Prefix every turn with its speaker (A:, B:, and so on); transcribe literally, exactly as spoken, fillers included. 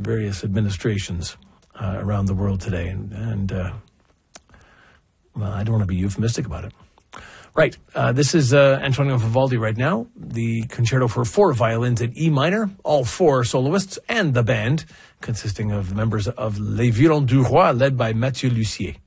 A: various administrations uh, around the world today. And, and uh, well, I don't want to be euphemistic about it. Right. Uh, this is uh, Antonio Vivaldi right now, the concerto for four violins in E minor, all four soloists, and the band, consisting of members of Les Violons du Roi, led by Mathieu Lussier.